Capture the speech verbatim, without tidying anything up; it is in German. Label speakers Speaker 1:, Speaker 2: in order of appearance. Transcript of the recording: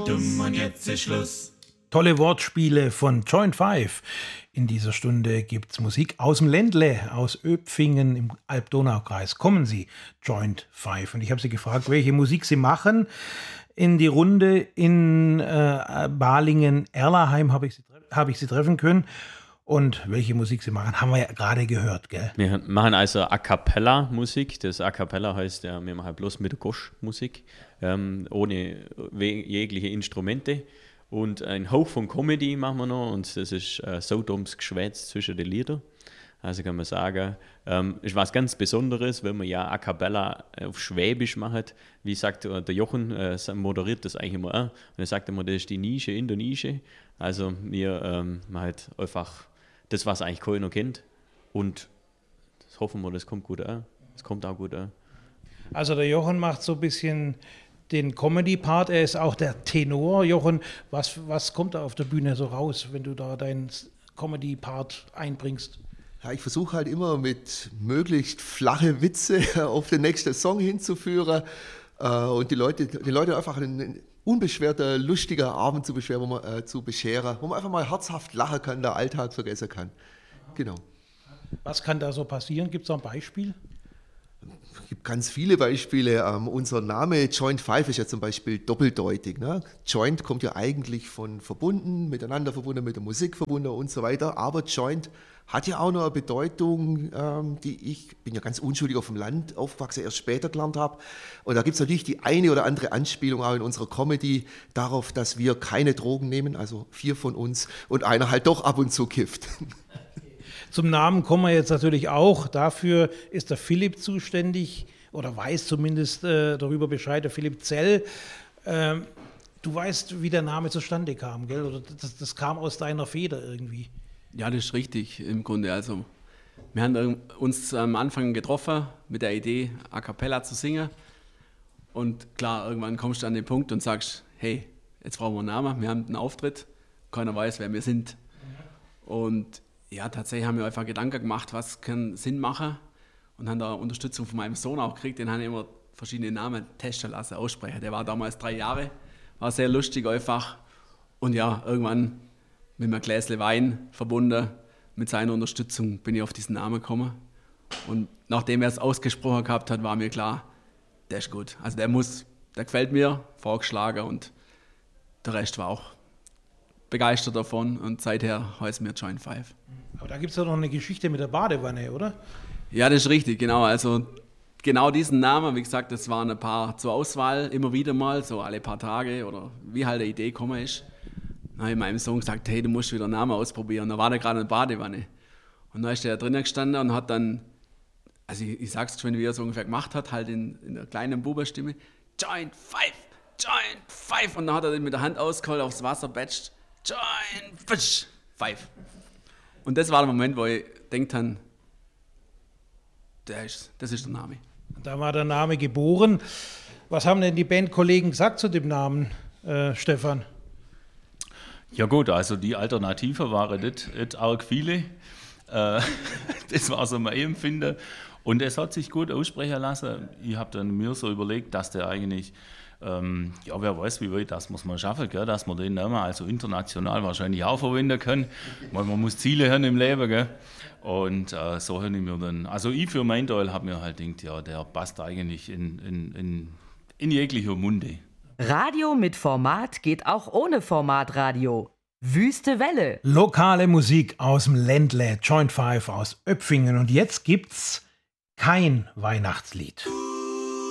Speaker 1: Dumm und jetzt ist Schluss.
Speaker 2: Tolle Wortspiele von Joint Five. In dieser Stunde gibt's Musik aus dem Ländle, aus Öpfingen im Alb-Donau-Kreis. Kommen Sie, Joint Five. Und ich habe Sie gefragt, welche Musik Sie machen. In die Runde in äh, Balingen-Erlaheim habe ich, sie, hab ich Sie treffen können. Und welche Musik Sie machen, haben wir ja gerade gehört, gell?
Speaker 3: Wir machen also A Cappella-Musik. Das A Cappella heißt, ja, wir machen bloß mit der Gosch-Musik, ähm, ohne jegliche Instrumente. Und ein Hauch von Comedy machen wir noch, und das ist äh, so dummes Geschwätz zwischen den Liedern. Also kann man sagen, ähm, ist was ganz Besonderes, wenn man ja A Cappella auf Schwäbisch macht. Wie sagt der Jochen, äh, moderiert das eigentlich immer auch. Und er sagt immer, das ist die Nische in der Nische. Also wir ähm, machen halt einfach das, was eigentlich keiner kennt. Und das hoffen wir, das kommt gut an. Das kommt auch gut an.
Speaker 2: Also der Jochen macht so ein bisschen den Comedy-Part, er ist auch der Tenor. Jochen, was, was kommt da auf der Bühne so raus, wenn du da deinen Comedy-Part einbringst?
Speaker 4: Ja, ich versuche halt immer mit möglichst flache Witze auf den nächsten Song hinzuführen äh, und die Leute, die Leute einfach einen unbeschwerter, lustiger Abend zu bescheren, wo man, äh, zu bescheren, wo man einfach mal herzhaft lachen kann, der Alltag vergessen kann. Genau.
Speaker 2: Was kann da so passieren? Gibt es da ein Beispiel?
Speaker 4: Es gibt ganz viele Beispiele. Ähm, unser Name Joint Five ist ja zum Beispiel doppeldeutig. Ne? Joint kommt ja eigentlich von verbunden, miteinander verbunden, mit der Musik verbunden und so weiter. Aber Joint hat ja auch noch eine Bedeutung, ähm, die ich, bin ja ganz unschuldig auf dem Land aufgewachsen, erst später gelernt habe. Und da gibt es natürlich die eine oder andere Anspielung auch in unserer Comedy darauf, dass wir keine Drogen nehmen, also vier von uns, und einer halt doch ab und zu kifft.
Speaker 2: Zum Namen kommen wir jetzt natürlich auch. Dafür ist der Philipp zuständig oder weiß zumindest äh, darüber Bescheid, der Philipp Zell. Ähm, du weißt, wie der Name zustande kam, gell? Oder das, das kam aus deiner Feder irgendwie.
Speaker 5: Ja, das ist richtig im Grunde. Also, wir haben uns am Anfang getroffen mit der Idee, A Cappella zu singen. Und klar, irgendwann kommst du an den Punkt und sagst, hey, jetzt brauchen wir einen Namen, wir haben einen Auftritt, keiner weiß, wer wir sind. Und ja, tatsächlich haben wir einfach Gedanken gemacht, was kann Sinn machen, und haben da Unterstützung von meinem Sohn auch gekriegt. Den haben immer verschiedene Namen testen lassen, aussprechen. Der war damals drei Jahre, war sehr lustig einfach. Und ja, irgendwann mit einem Gläschen Wein verbunden, mit seiner Unterstützung bin ich auf diesen Namen gekommen. Und nachdem er es ausgesprochen gehabt hat, war mir klar, der ist gut. Also der muss, der gefällt mir, vorgeschlagen, und der Rest war auch begeistert davon, und seither heißen wir Joint Five.
Speaker 2: Aber da gibt es ja noch eine Geschichte mit der Badewanne, oder?
Speaker 5: Ja, das ist richtig, genau. Also genau diesen Namen, wie gesagt, das waren ein paar zur Auswahl, immer wieder mal, so alle paar Tage oder wie halt eine Idee gekommen ist. Dann habe ich meinem Sohn gesagt, hey, du musst wieder einen Namen ausprobieren. Und da war der gerade in der Badewanne. Und dann ist der drinnen gestanden und hat dann, also ich, ich sag's schon, wie er so ungefähr gemacht hat, halt in, in einer kleinen Bubenstimme, Joint Five, Joint Five. Und dann hat er den mit der Hand ausgeholt, aufs Wasser batcht, Joint Fish, Five. Und das war der Moment, wo ich gedacht habe, der ist, das ist der Name.
Speaker 2: Da war der Name geboren. Was haben denn die Bandkollegen gesagt zu dem Namen, äh, Stefan?
Speaker 6: Ja gut, also die Alternative waren nicht, nicht arg viele. Äh, das war so mein Empfinden. Und es hat sich gut aussprechen lassen. Ich habe dann mir so überlegt, dass der eigentlich, ähm, ja wer weiß wie weit, das muss man schaffen, gell? Dass man den Namen also international wahrscheinlich auch verwenden kann. Weil man muss Ziele haben im Leben. Gell? Und äh, so habe ich mir dann, also ich für mein Teil habe mir halt gedacht, ja der passt eigentlich in, in, in, in jeglicher Munde.
Speaker 7: Radio mit Format geht auch ohne Formatradio. Wüste Welle.
Speaker 2: Lokale Musik aus dem Ländle, Joint Five aus Öpfingen. Und jetzt gibt's kein Weihnachtslied.